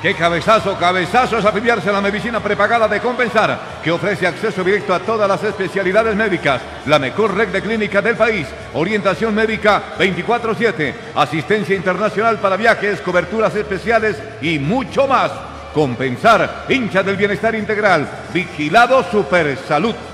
¡Qué cabezazo! Cabezazo es afiliarse a la medicina prepagada de Compensar, que ofrece acceso directo a todas las especialidades médicas, la mejor red de clínicas del país, orientación médica 24/7, asistencia internacional para viajes, coberturas especiales y mucho más. Compensar, hincha del bienestar integral, vigilado Supersalud.